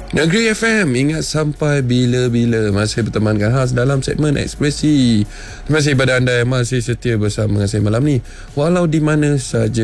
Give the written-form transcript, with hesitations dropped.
Negeri FM, ingat sampai bila-bila. Masih bertemankan khas dalam segmen Ekspresi. Terima kasih kepada anda yang masih setia bersama dengan saya malam ni. Walau di mana saja